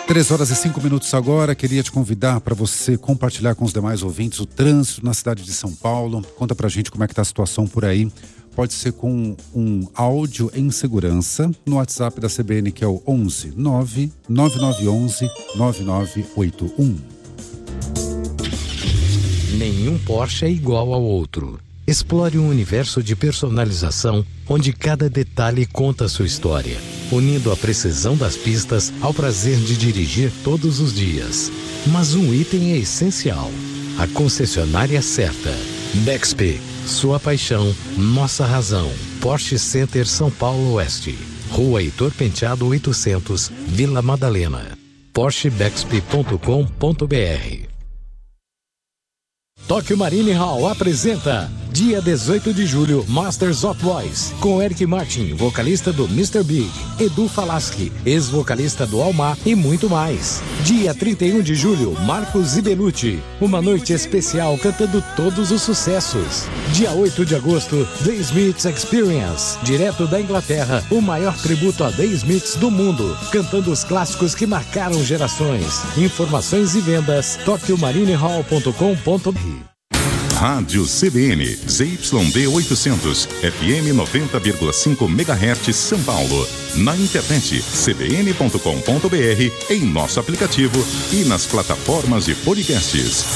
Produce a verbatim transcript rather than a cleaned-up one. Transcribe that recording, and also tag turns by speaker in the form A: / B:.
A: Três horas e cinco minutos agora. Queria te convidar para você compartilhar com os demais ouvintes o trânsito na cidade de São Paulo. Conta pra gente como é que tá a situação por aí. Pode ser com um áudio em segurança no WhatsApp da C B N, que é o onze nove nove nove onze nove nove oito um.
B: Nenhum Porsche é igual ao outro. Explore um universo de personalização onde cada detalhe conta a sua história, unindo a precisão das pistas ao prazer de dirigir todos os dias. Mas um item é essencial: a concessionária certa. Bexp, sua paixão, nossa razão. Porsche Center São Paulo Oeste, Rua Heitor Penteado oitocentos, Vila Madalena. Porsche Bexp ponto com ponto br. Tokyo Marine Hall apresenta dia dezoito de julho, Masters of Voice, com Eric Martin, vocalista do mister Big, Edu Falaschi, ex-vocalista do Almar e muito mais. Dia trinta e um de julho, Marcos Ibelucci, uma noite especial cantando todos os sucessos. Dia oito de agosto, The Smiths Experience, direto da Inglaterra, o maior tributo a The Smiths do mundo, cantando os clássicos que marcaram gerações. Informações e vendas, tokyo marine hall ponto com ponto br.
C: Rádio C B N, Z Y D oitocentos, F M noventa vírgula cinco megahertz, São Paulo. Na internet, c b n ponto com ponto br, em nosso aplicativo e nas plataformas de podcasts.